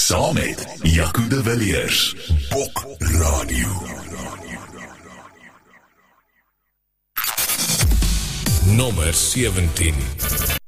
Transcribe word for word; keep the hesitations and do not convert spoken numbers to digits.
Saam met Jaco de Villiers, Bok Radio. Nommer zeventien.